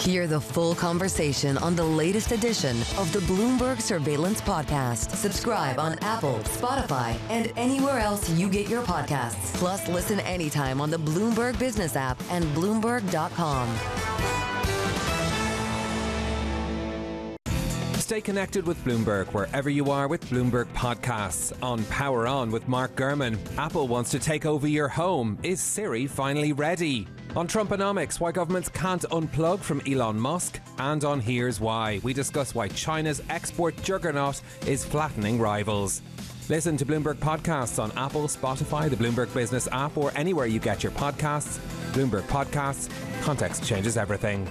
Hear the full conversation on the latest edition of the Bloomberg Surveillance Podcast. Subscribe on Apple, Spotify, and anywhere else you get your podcasts. Plus, listen anytime on the Bloomberg Business app and Bloomberg.com. Stay connected with Bloomberg wherever you are with Bloomberg Podcasts. On Power On with Mark Gurman, Apple wants to take over your home. Is Siri finally ready? On Trumponomics, why governments can't unplug from Elon Musk. And on Here's Why, we discuss why China's export juggernaut is flattening rivals. Listen to Bloomberg Podcasts on Apple, Spotify, the Bloomberg Business app, or anywhere you get your podcasts. Bloomberg Podcasts. Context changes everything.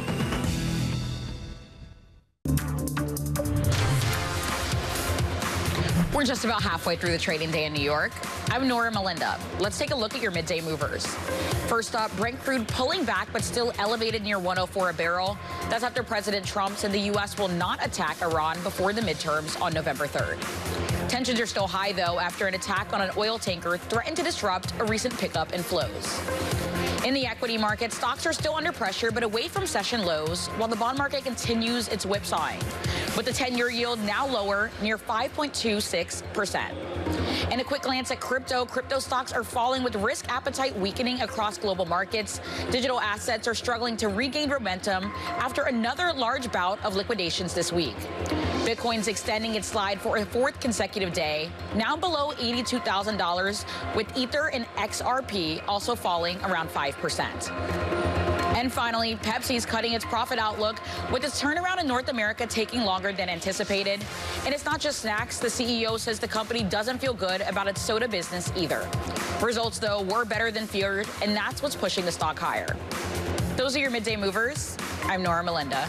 We're just about halfway through the trading day in New York. I'm Nora Melinda. Let's take a look at your midday movers. First up, Brent crude pulling back but still elevated near 104 a barrel. That's after President Trump said the U.S. will not attack Iran before the midterms on November 3rd. Tensions are still high, though, after an attack on an oil tanker threatened to disrupt a recent pickup in flows. In the equity market, stocks are still under pressure, but away from session lows, while the bond market continues its whipsawing, with the 10-year yield now lower, near 5.26%. And a quick glance at crypto stocks are falling with risk appetite weakening across global markets. Digital assets are struggling to regain momentum after another large bout of liquidations this week. Bitcoin's extending its slide for a fourth consecutive day, now below $82,000, with Ether and XRP also falling around 5%. And finally, Pepsi's cutting its profit outlook, with its turnaround in North America taking longer than anticipated. And it's not just snacks. The CEO says the company doesn't feel good about its soda business either. Results, though, were better than feared, and that's what's pushing the stock higher. Those are your midday movers. I'm Nora Melinda.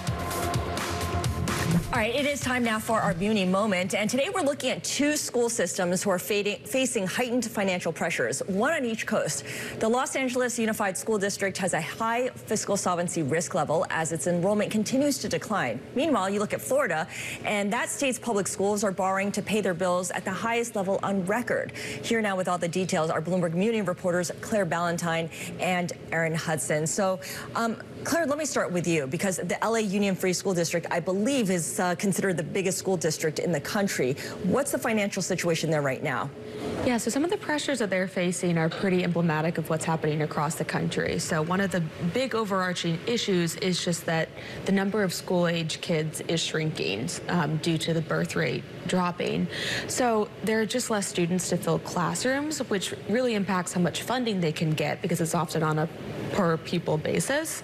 All right, it is time now for our Muni Moment, and today we're looking at two school systems who are facing heightened financial pressures, one on each coast. The Los Angeles Unified School District has a high fiscal solvency risk level as its enrollment continues to decline. Meanwhile, you look at Florida, and that state's public schools are borrowing to pay their bills at the highest level on record. Here now with all the details are Bloomberg Muni reporters Claire Ballantyne and Erin Hudson. So, Claire, let me start with you, because the LA Union Free School District, I believe, is considered the biggest school district in the country. What's the financial situation there right now? Yeah, so some of the pressures that they're facing are pretty emblematic of what's happening across the country. So one of the big overarching issues is just that the number of school-age kids is shrinking due to the birth rate dropping. So there are just less students to fill classrooms, which really impacts how much funding they can get, because it's often on a per pupil basis.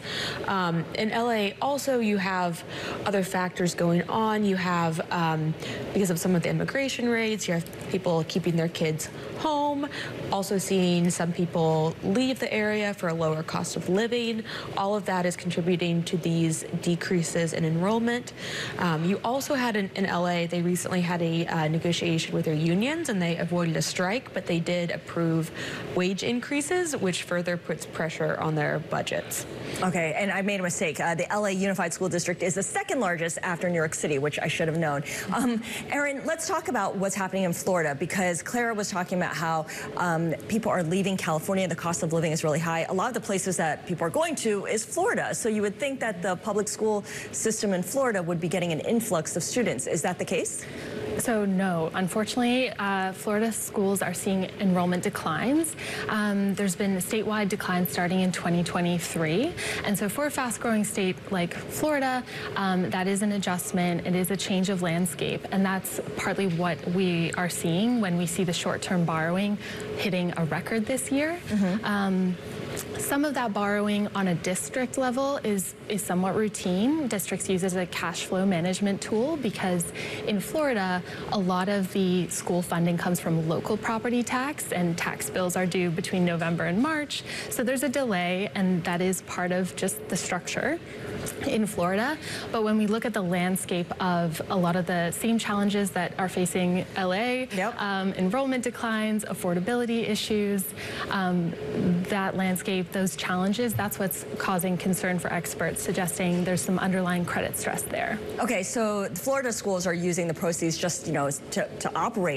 In LA, also, you have other factors going on. You have, because of some of the immigration rates, you have people keeping their kids home, also seeing some people leave the area for a lower cost of living. All of that is contributing to these decreases in enrollment. You also had in LA, they recently had a negotiation with their unions, and they avoided a strike, but they did approve wage increases, which further puts pressure on their budgets. Okay, and I made a mistake. The LA Unified School District is the second largest after New York City, which I should have known. Erin, let's talk about what's happening in Florida, because Clara was talking about how people are leaving California. The cost of living is really high. A lot of the places that people are going to is Florida. So you would think that the public school system in Florida would be getting an influx of students. Is that the case? So no, unfortunately, Florida schools are seeing enrollment declines. There's been a statewide decline starting in 2023. And so for a fast-growing state like Florida, that is an adjustment. It is a change of landscape. And that's partly what we are seeing when we see the short-term borrowing hitting a record this year. Some of that borrowing on a district level is somewhat routine. Districts use it as a cash flow management tool, because in Florida, a lot of the school funding comes from local property tax, and tax bills are due between November and March. So there's a delay, and that is part of just the structure in Florida. But when we look at the landscape of a lot of the same challenges that are facing LA, enrollment declines, affordability issues, that landscape, those challenges, that's what's causing concern for experts, suggesting there's some underlying credit stress there. Okay, so the Florida schools are using the proceeds just, to operate.